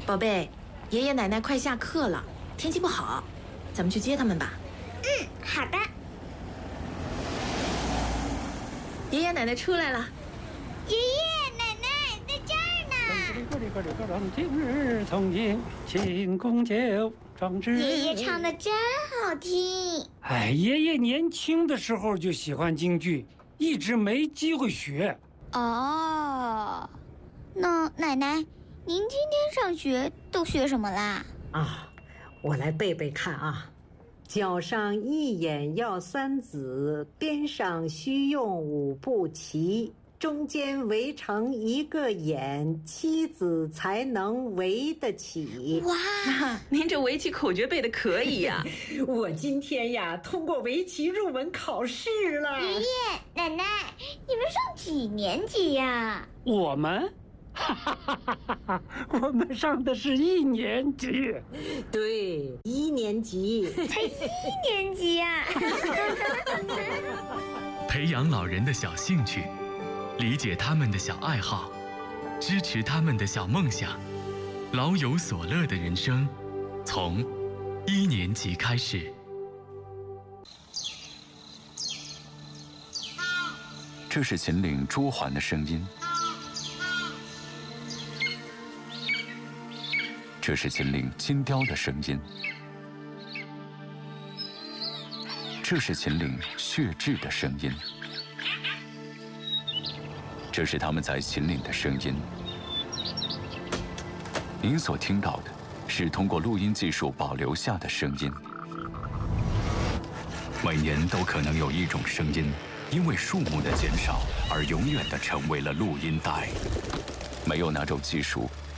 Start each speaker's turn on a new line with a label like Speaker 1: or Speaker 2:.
Speaker 1: 宝贝，爷爷奶奶快下课了，天气不好，咱们去接他们吧。
Speaker 2: 嗯，好的。
Speaker 1: 爷爷奶奶出来了。
Speaker 2: 爷爷奶奶在这儿呢。
Speaker 3: 今日从迎，庆功酒，壮志。
Speaker 2: 爷爷唱的真好听。
Speaker 3: 哎，爷爷年轻的时候就喜欢京剧，一直没机会学。
Speaker 2: 哦，那奶奶，您今天上学都学什么啦？
Speaker 4: 啊，我来背背看啊。脚上一眼要三子，边上须用五步齐，中间围成一个眼，妻子才能围得起。
Speaker 2: 哇，
Speaker 1: 您这围棋口诀背的可以呀！
Speaker 4: 我今天呀通过围棋入门考试了。
Speaker 2: 爷爷奶奶，你们上几年级呀？
Speaker 3: 我们，我们上的是1年级。
Speaker 4: 对，1年级。
Speaker 2: 才1年级呀！
Speaker 5: 培养老人的小兴趣，理解他们的小爱好，支持他们的小梦想，老有所乐的人生，从1年级开始。
Speaker 6: 这是秦岭朱鹮的声音，这是秦岭金雕的声音，这是秦岭血雉的声音，这是他们在秦岭的声音。您所听到的是通过录音技术保留下的声音。每年都可能有一种声音，因为数目的减少而永远地成为了录音带。没有哪种技术